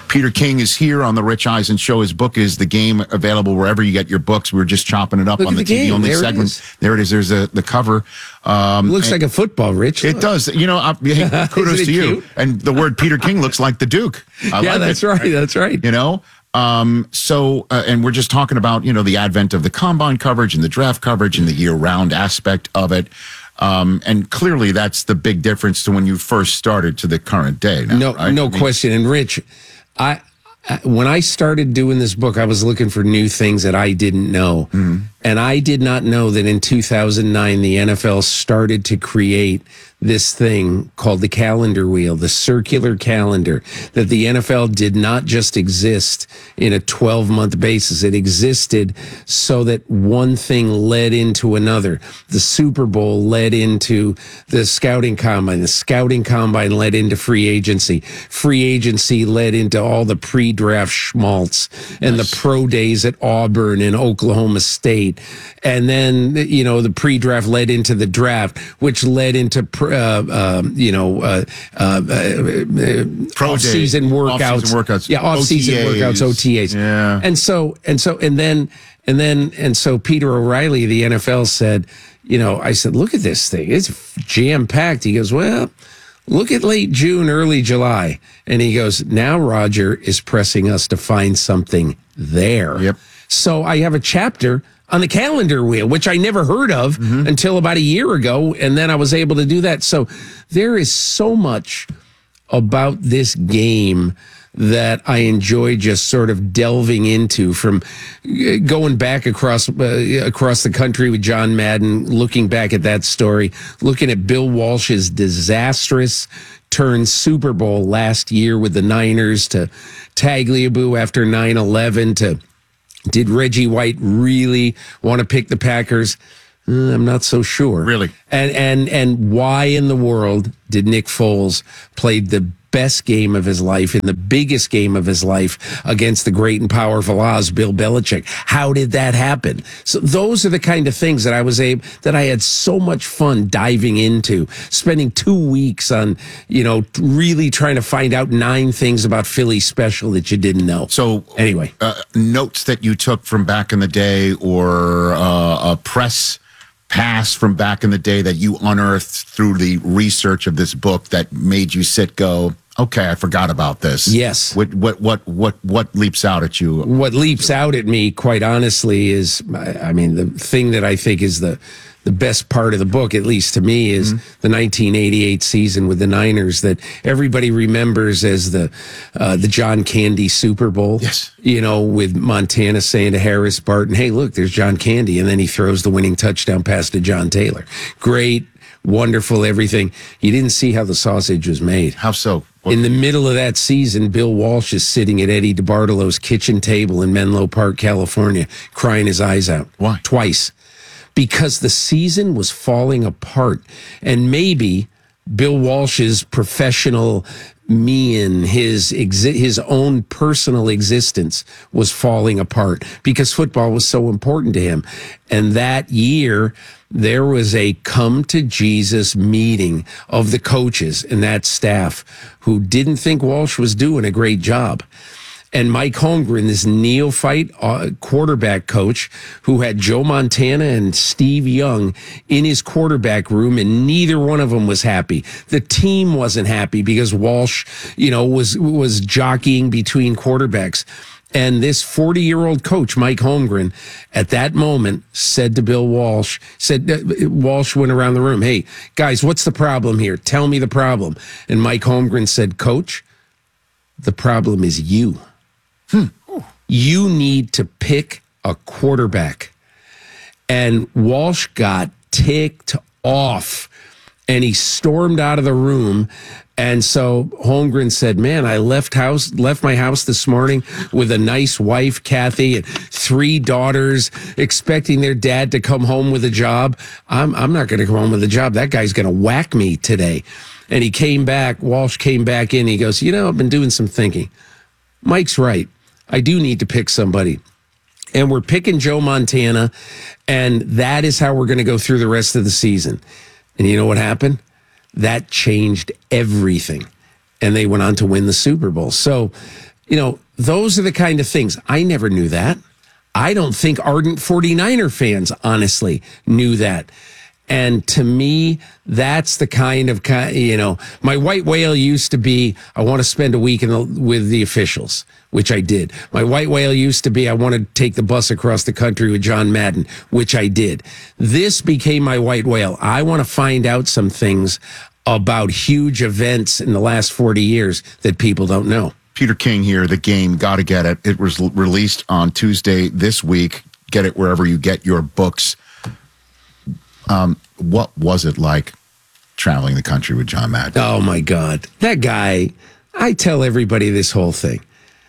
Peter King is here on the Rich Eisen Show. His book is The Game, available wherever you get your books. We were just chopping it up on the TV only segment. There it is. There's the cover. Looks like a football, Rich. It does. You know, hey, kudos to you. And the word Peter King looks like the Duke. That's right. That's right. You know? And we're just talking about, you know, the advent of the combine coverage and the draft coverage and the year-round aspect of it. And clearly that's the big difference to when you first started to the current day. Now, no question. And Rich, when I started doing this book, I was looking for new things that I didn't know. Mm-hmm. And I did not know that in 2009, the NFL started to create this thing called the calendar wheel, the circular calendar, that the NFL did not just exist in a 12-month basis. It existed so that one thing led into another. The Super Bowl led into the scouting combine. The scouting combine led into free agency. Free agency led into all the pre-draft schmaltz and the pro days at Auburn and Oklahoma State. And then, you know, the pre-draft led into the draft, which led into off-season workouts. Yeah, off-season workouts, OTAs. Yeah. And so Peter O'Reilly, the NFL, said, you know, I said, look at this thing. It's jam-packed. He goes, well, look at late June, early July. And he goes, now Roger is pressing us to find something there. Yep. So I have a chapter on the calendar wheel, which I never heard of until about a year ago. And then I was able to do that. So there is so much about this game that I enjoy just sort of delving into, from going back across the country with John Madden, looking back at that story, looking at Bill Walsh's disastrous turn Super Bowl last year with the Niners, to Tagliabue after 9/11, to did Reggie White really want to pick the Packers? I'm not so sure. Really? And why in the world did Nick Foles play the best game of his life in the biggest game of his life against the great and powerful Oz, Bill Belichick? How did that happen? So those are the kind of things that I had so much fun diving into, spending 2 weeks on, you know, really trying to find out 9 things about Philly special that you didn't know. So anyway, notes that you took from back in the day, or a press pass from back in the day that you unearthed through the research of this book that made you go, okay, I forgot about this. Yes. What leaps out at you? What leaps out at me, quite honestly, is, I mean, the thing that I think is the best part of the book, at least to me, is the 1988 season with the Niners that everybody remembers as the John Candy Super Bowl. Yes. You know, with Montana saying to Harris Barton, hey, look, there's John Candy. And then he throws the winning touchdown pass to John Taylor. Great, wonderful, everything. You didn't see how the sausage was made. How so? In the middle of that season, Bill Walsh is sitting at Eddie DeBartolo's kitchen table in Menlo Park, California, crying his eyes out. Why? Twice. Because the season was falling apart. And maybe Bill Walsh's professional mien, his own personal existence was falling apart because football was so important to him. And that year, there was a come to Jesus meeting of the coaches and that staff who didn't think Walsh was doing a great job. And Mike Holmgren, this neophyte quarterback coach who had Joe Montana and Steve Young in his quarterback room, and neither one of them was happy. The team wasn't happy because Walsh, you know, was jockeying between quarterbacks. And this 40-year-old coach, Mike Holmgren, at that moment said to Bill Walsh, Walsh went around the room, hey, guys, what's the problem here? Tell me the problem. And Mike Holmgren said, Coach, the problem is you. You need to pick a quarterback. And Walsh got ticked off, and he stormed out of the room. And so Holmgren said, man, I left my house this morning with a nice wife, Kathy, and 3 daughters, expecting their dad to come home with a job. I'm not going to come home with a job. That guy's going to whack me today. And he came back, Walsh came back in. He goes, you know, I've been doing some thinking. Mike's right. I do need to pick somebody. And we're picking Joe Montana, and that is how we're going to go through the rest of the season. And you know what happened? That changed everything. And they went on to win the Super Bowl. So, those are the kind of things. I never knew that. I don't think ardent 49er fans, honestly, knew that. And to me, that's the kind of, my white whale used to be, I want to spend a week with the officials, which I did. My white whale used to be, I want to take the bus across the country with John Madden, which I did. This became my white whale. I want to find out some things about huge events in the last 40 years that people don't know. Peter King here, The Game, gotta get it. It was released on Tuesday this week. Get it wherever you get your books. What was it like traveling the country with John Madden? Oh, my God. That guy, I tell everybody this whole thing.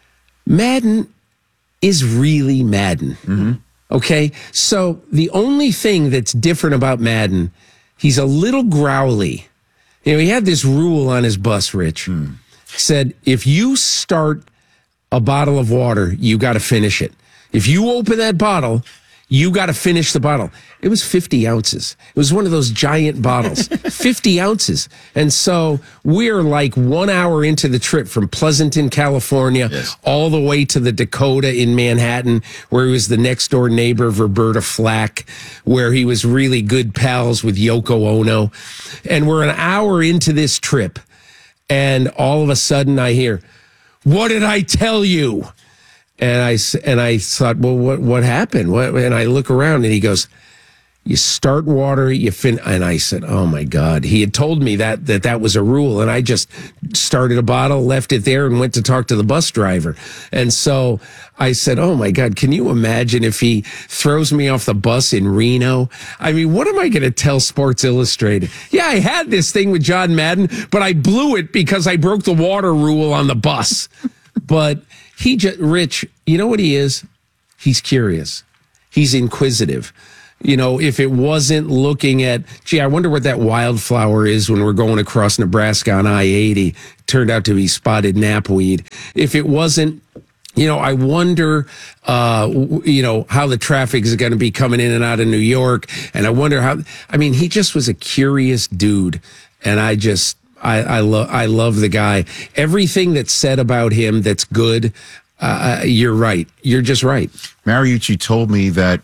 Madden is really Madden. Mm-hmm. Okay? So the only thing that's different about Madden, he's a little growly. He had this rule on his bus, Rich. Said, if you start a bottle of water, you got to finish it. If you open that bottle, you got to finish the bottle. It was 50 ounces. It was one of those giant bottles, 50 ounces. And so we're like 1 hour into the trip from Pleasanton, California, all the way to the Dakota in Manhattan, where he was the next door neighbor of Roberta Flack, where he was really good pals with Yoko Ono. And we're an hour into this trip. And all of a sudden I hear, "What did I tell you?" And I thought, well, what happened? And I look around and he goes, "You start water, you fin." And I said, oh my God. He had told me that was a rule. And I just started a bottle, left it there, and went to talk to the bus driver. And so I said, oh my God, can you imagine if he throws me off the bus in Reno? I mean, what am I going to tell Sports Illustrated? Yeah, I had this thing with John Madden, but I blew it because I broke the water rule on the bus. But Rich, you know what he is? He's curious. He's inquisitive. If it wasn't looking at, gee, I wonder what that wildflower is when we're going across Nebraska on I-80, turned out to be spotted knapweed. If it wasn't, I wonder, how the traffic is going to be coming in and out of New York. And I wonder he just was a curious dude. And I love the guy. Everything that's said about him that's good, you're right. You're just right. Mariucci told me that,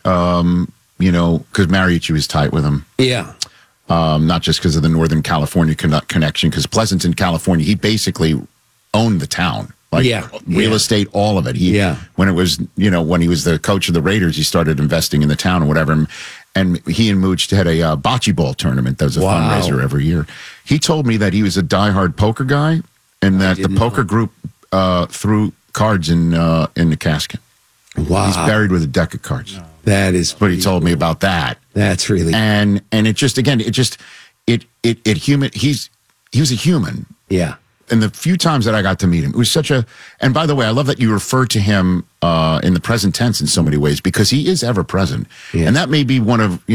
because Mariucci was tight with him. Yeah. Not just because of the Northern California connection, because Pleasanton, California, he basically owned the town. Real estate, all of it. When it was, when he was the coach of the Raiders, he started investing in the town and whatever. And he and Mooch had a bocce ball tournament that was a fundraiser every year. He told me that he was a diehard poker guy and that the poker group threw cards in the casket. Wow. He's buried with a deck of cards. No. That is what he told me about that. That's really and it just again he was a human. Yeah. And the few times that I got to meet him, it was such a, and by the way, I love that you refer to him in the present tense in so many ways, because he is ever present. Yes. And that may be one of,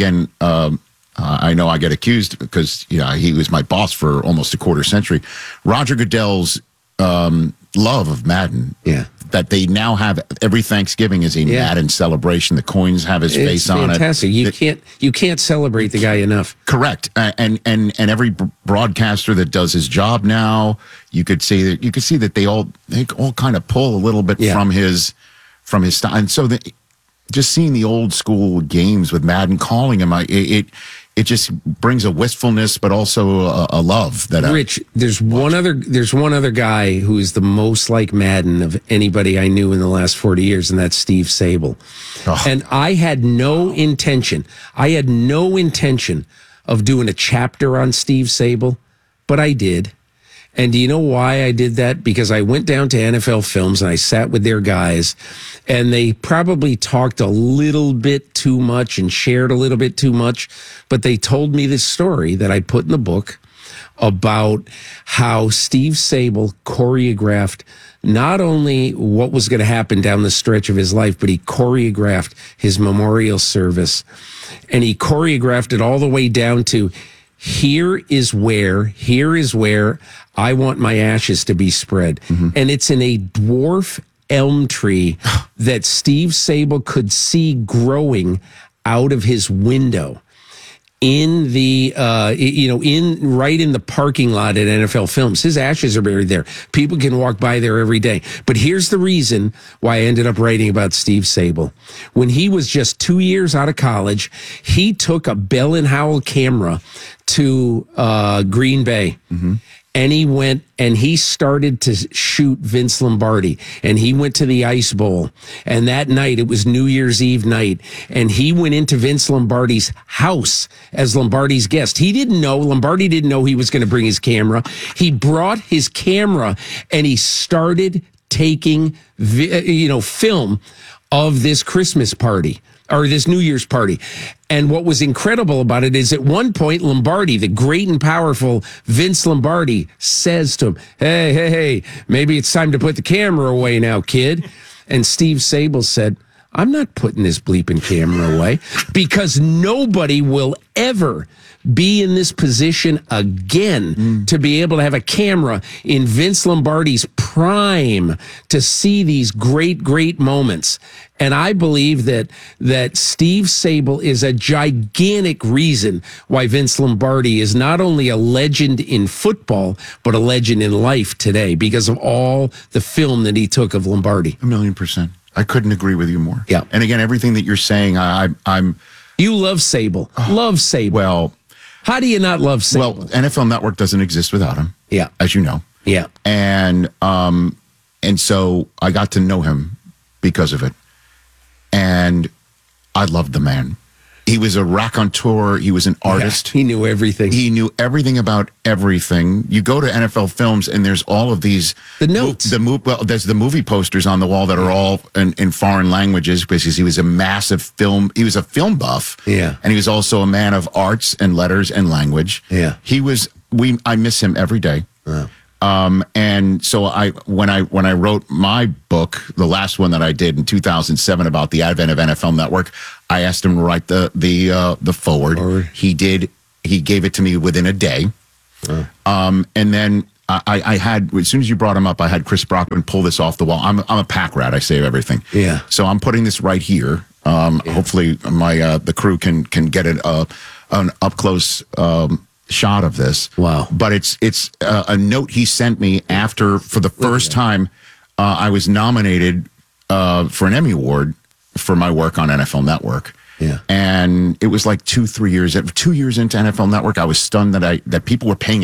I know I get accused because, he was my boss for almost a quarter century. Roger Goodell's love of Madden. Yeah. That they now have every Thanksgiving is a Madden celebration. The coins have his face on it. Fantastic. You can't celebrate the guy enough. Correct. And every broadcaster that does his job now, you could see that they all kind of pull a little bit from his style. And so just seeing the old school games with Madden, calling him, it just brings a wistfulness, but also a love that. Rich, there's one other guy who is the most like Madden of anybody I knew in the last 40 years, and that's Steve Sable. Oh. And I had no intention of doing a chapter on Steve Sable, but I did. And do you know why I did that? Because I went down to NFL Films and I sat with their guys, and they probably talked a little bit too much and shared a little bit too much, but they told me this story that I put in the book about how Steve Sable choreographed not only what was going to happen down the stretch of his life, but he choreographed his memorial service, and he choreographed it all the way down to here is where I want my ashes to be spread. Mm-hmm. And it's in a dwarf elm tree that Steve Sable could see growing out of his window. in the right in the parking lot at NFL Films. His ashes are buried there. People can walk by there every day. But here's the reason why I ended up writing about Steve Sabol. When he was just 2 years out of college, he took a Bell and Howell camera to Green Bay. Mm-hmm. And he went and he started to shoot Vince Lombardi. And he went to the Ice Bowl. And that night, it was New Year's Eve night. And he went into Vince Lombardi's house as Lombardi's guest. Lombardi didn't know he was going to bring his camera. He brought his camera and he started taking, film of this Christmas party. Or this New Year's party. And what was incredible about it is at one point, Lombardi, the great and powerful Vince Lombardi, says to him, hey, maybe it's time to put the camera away now, kid. And Steve Sabol said, I'm not putting this bleeping camera away because nobody will ever be in this position again to be able to have a camera in Vince Lombardi's prime to see these great, great moments. And I believe that Steve Sabol is a gigantic reason why Vince Lombardi is not only a legend in football, but a legend in life today because of all the film that he took of Lombardi. 1,000,000%. I couldn't agree with you more. Yeah. And again, everything that you're saying, I'm. You love Sabol. Love Sabol. Well, how do you not love Sabol? Well, NFL Network doesn't exist without him. Yeah. As you know. Yeah. And so I got to know him because of it. And I loved the man. He was a raconteur. He was an artist. Yeah, he knew everything. He knew everything about everything. You go to NFL Films, and there's all of these the notes. There's the movie posters on the wall that are all in foreign languages because he was a massive film. He was a film buff. Yeah, and he was also a man of arts and letters and language. Yeah, he was. I miss him every day. Yeah. And so when I wrote my book, the last one that I did in 2007 about the advent of NFL Network, I asked him to write the forward. He did. He gave it to me within a day. And then I had, as soon as you brought him up, I had Chris Brockman pull this off the wall. I'm a pack rat. I save everything. Yeah. So I'm putting this right here. Hopefully the crew can get an up close shot of this. Wow. But it's a note he sent me after, for the first time, I was nominated for an Emmy Award for my work on NFL Network. Yeah. And it was like 2 years into NFL Network, I was stunned that people were paying